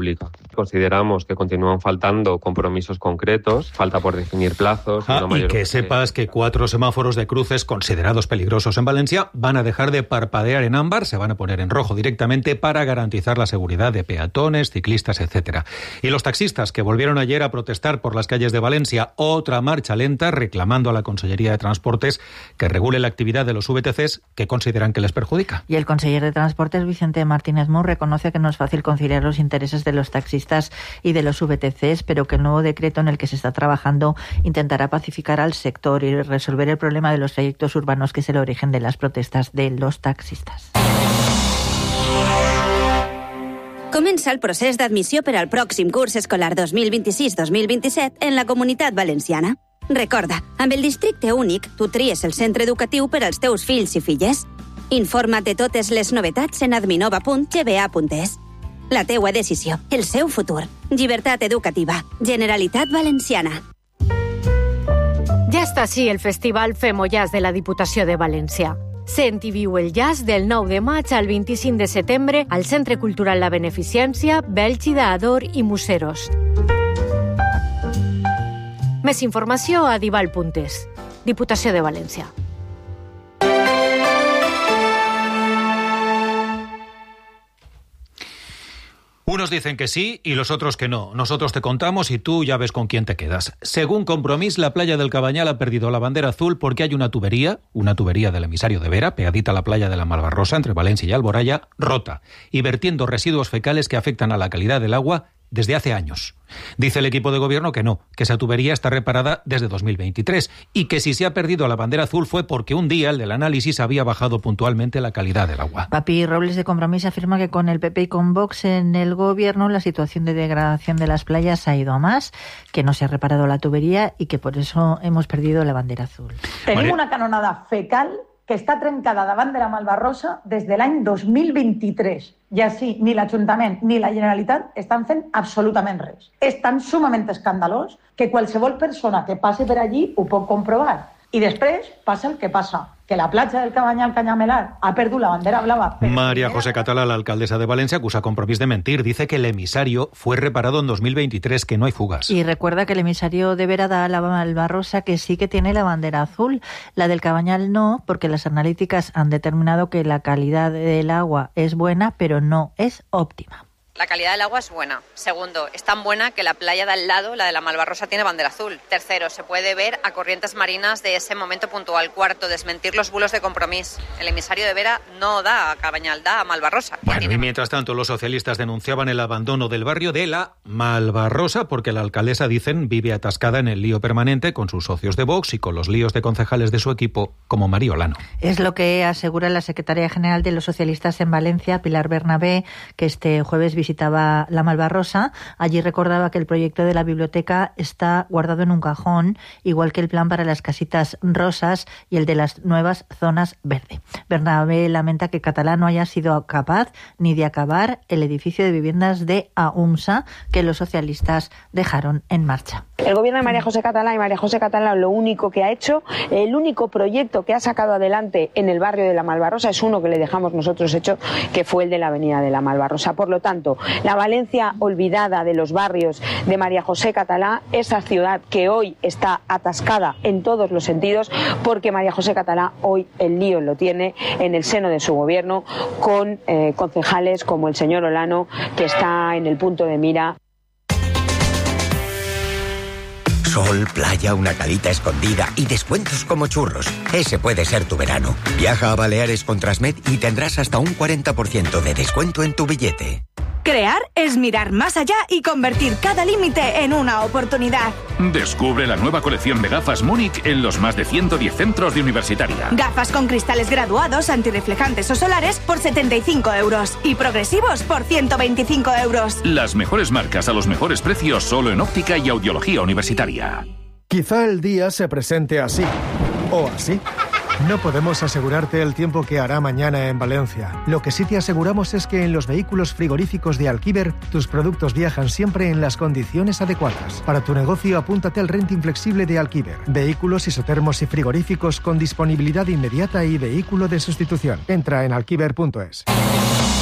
pública. Consideramos que continúan faltando compromisos concretos, falta por definir plazos. Y que sepas que 4 semáforos de cruces considerados peligrosos en Valencia van a dejar de parpadear en ámbar, se van a poner en rojo directamente para garantizar la seguridad de peatones, ciclistas, etcétera. Y los taxistas que volvieron ayer a protestar por las calles de Valencia, otra marcha lenta reclamando a la Consellería de Transportes que regule la actividad de los VTCs que consideran que les perjudica. Y el conseller de Transportes, Vicente Martínez Mou, reconoce que no es fácil conciliar los intereses de los taxistas y de los VTCs, pero que el nuevo decreto en el que se está trabajando intentará pacificar al sector y resolver el problema de los trayectos urbanos, que es el origen de las protestas de los taxistas. Comença el procés d'admissió per al pròxim curs escolar 2026-2027 en la Comunitat Valenciana. Recorda, amb el districte únic, tu tries el centre educatiu per als teus fills i filles. Informa't de totes les novetats en adminova.gba.es. La teua decisió, el seu futur. Llibertat educativa. Generalitat Valenciana. Ja està així el Festival Fem-ho Jazz de la Diputació de València. Sent i viu el jazz del 9 de maig al 25 de setembre al Centre Cultural La Beneficència, Bèlgida, Ador i Museros. Més informació a dival.es. Diputació de València. Unos dicen que sí y los otros que no. Nosotros te contamos y tú ya ves con quién te quedas. Según Compromís, la playa del Cabanyal ha perdido la bandera azul porque hay una tubería del emisario de Vera, pegadita a la playa de la Malvarrosa, entre Valencia y Alboraya, rota, y vertiendo residuos fecales que afectan a la calidad del agua desde hace años. Dice el equipo de gobierno que no, que esa tubería está reparada desde 2023 y que si se ha perdido la bandera azul fue porque un día el del análisis había bajado puntualmente la calidad del agua. Papi Robles de Compromís afirma que con el PP y con Vox en el gobierno la situación de degradación de las playas ha ido a más, que no se ha reparado la tubería y que por eso hemos perdido la bandera azul. Tenim una canonada fecal que està trencada davant de la Malvarrosa des de l'any 2023. I així ni l'Ajuntament ni la Generalitat estan fent absolutament res. És tan sumament escandalós que qualsevol persona que passi per allí ho pot comprovar. I després passa el que passa, que la platja del Cabanyal Canyamelar ha perdut la bandera blava. María José Catalá, la alcaldesa de Valencia, acusa a Compromís de mentir. Dice que el emisario fue reparado en 2023, que no hay fugas. Y recuerda que el emisario de Vera da a la Malvarrosa que sí que tiene la bandera azul. La del Cabanyal no, porque las analíticas han determinado que la calidad del agua es buena, pero no es óptima. La calidad del agua es buena. Segundo, es tan buena que la playa de al lado, la de la Malvarrosa, tiene bandera azul. Tercero, se puede ver a corrientes marinas de ese momento puntual. Cuarto, desmentir los bulos de Compromís. El emisario de Vera no da a Cabanyal, da a Malvarrosa. Bueno, y mientras tanto los socialistas denunciaban el abandono del barrio de la Malvarrosa porque la alcaldesa, dicen, vive atascada en el lío permanente con sus socios de Vox y con los líos de concejales de su equipo, como María Olano. Es lo que asegura la secretaria general de los socialistas en Valencia, Pilar Bernabé, que este jueves visitaba la Malvarrosa. Allí recordaba que el proyecto de la biblioteca está guardado en un cajón, igual que el plan para las casitas rosas y el de las nuevas zonas verde. Bernabé lamenta que Catalá no haya sido capaz ni de acabar el edificio de viviendas de AUMSA que los socialistas dejaron en marcha. El gobierno de María José Catalá y María José Catalá lo único que ha hecho, el único proyecto que ha sacado adelante en el barrio de la Malvarrosa es uno que le dejamos nosotros hecho, que fue el de la avenida de la Malvarrosa. Por lo tanto, la Valencia olvidada de los barrios de María José Catalá, esa ciudad que hoy está atascada en todos los sentidos, porque María José Catalá hoy el lío lo tiene en el seno de su gobierno con concejales como el señor Olano, que está en el punto de mira. Sol, playa, una calita escondida y descuentos como churros. Ese puede ser tu verano. Viaja a Baleares con Transmed y tendrás hasta un 40% de descuento en tu billete. Crear es mirar más allá y convertir cada límite en una oportunidad. Descubre la nueva colección de gafas Múnich en los más de 110 centros de Universitaria. Gafas con cristales graduados, antirreflejantes o solares por 75 € y progresivos por 125 €. Las mejores marcas a los mejores precios solo en óptica y audiología universitaria. Quizá el día se presente así o así. No podemos asegurarte el tiempo que hará mañana en Valencia. Lo que sí te aseguramos es que en los vehículos frigoríficos de Alquiver, tus productos viajan siempre en las condiciones adecuadas. Para tu negocio, apúntate al renting flexible de Alquiver. Vehículos isotermos y frigoríficos con disponibilidad inmediata y vehículo de sustitución. Entra en alquiver.es.